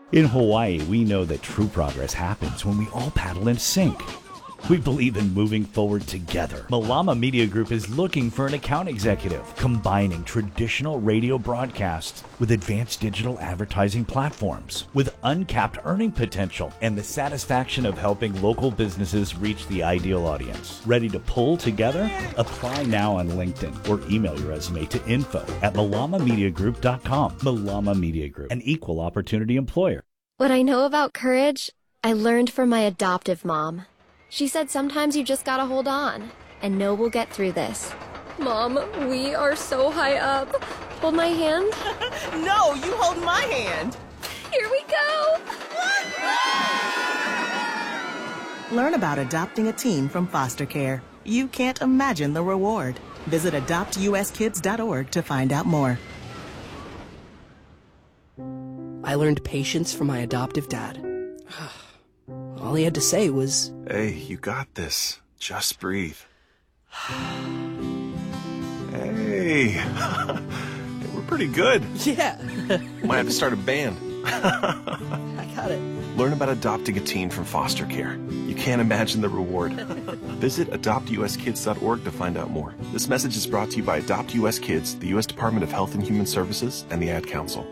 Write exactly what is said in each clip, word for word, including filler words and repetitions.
In Hawaii, we know that true progress happens when we all paddle in sync. We believe in moving forward together. Malama Media Group is looking for an account executive, combining traditional radio broadcasts with advanced digital advertising platforms, with uncapped earning potential and the satisfaction of helping local businesses reach the ideal audience. Ready to pull together? Apply now on LinkedIn or email your resume to info at malama media group dot com. Malama Media Group, an equal opportunity employer. What I know about courage, I learned from my adoptive mom. She said sometimes you just gotta hold on, and know we'll get through this. Mom, we are so high up. Hold my hand. No, you hold my hand. Here we go. Learn about adopting a teen from foster care. You can't imagine the reward. Visit adopt u s kids dot org to find out more. I learned patience from my adoptive dad. All he had to say was, "Hey, you got this. Just breathe." Hey, we're pretty good. Yeah. Might have to start a band. I got it. Learn about adopting a teen from foster care. You can't imagine the reward. Visit adopt u s kids dot org to find out more. This message is brought to you by Adopt U S Kids, the U S Department of Health and Human Services, and the Ad Council.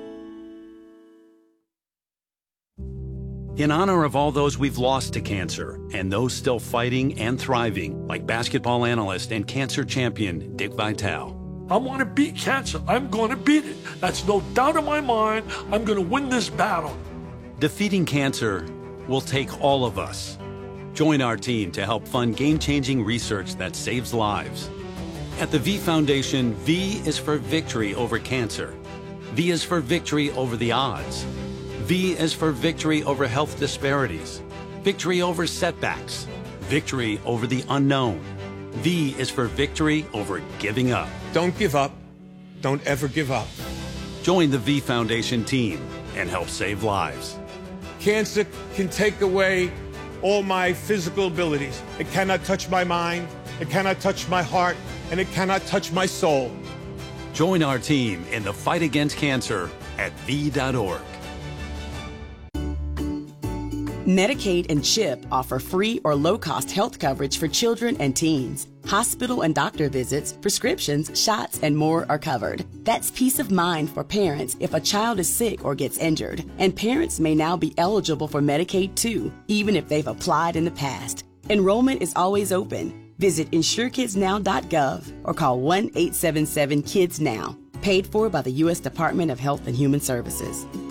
In honor of all those we've lost to cancer and those still fighting and thriving, like basketball analyst and cancer champion Dick Vitale. I want to beat cancer. I'm going to beat it. That's no doubt in my mind. I'm going to win this battle. Defeating cancer will take all of us. Join our team to help fund game-changing research that saves lives. At the V Foundation, V is for victory over cancer. V is for victory over the odds. V is for victory over health disparities, victory over setbacks, victory over the unknown. V is for victory over giving up. Don't give up. Don't ever give up. Join the V Foundation team and help save lives. Cancer can take away all my physical abilities. It cannot touch my mind, it cannot touch my heart, and it cannot touch my soul. Join our team in the fight against cancer at V dot org. Medicaid and CHIP offer free or low-cost health coverage for children and teens. Hospital and doctor visits, prescriptions, shots, and more are covered. That's peace of mind for parents if a child is sick or gets injured. And parents may now be eligible for Medicaid too, even if they've applied in the past. Enrollment is always open. Visit insure kids now dot gov or call one eight seven seven kids now. Paid for by the U S Department of Health and Human Services.